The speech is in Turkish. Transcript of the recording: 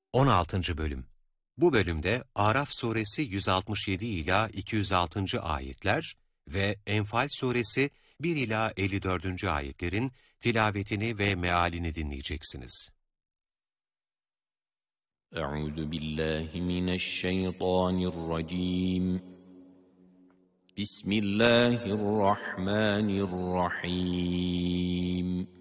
16. Bölüm. Bu bölümde Araf suresi 167 ila 206. ayetler ve Enfal suresi 1 ila 54. ayetlerin tilavetini ve mealini dinleyeceksiniz. Euzu billahi mineşşeytanirracim. Bismillahirrahmanirrahim.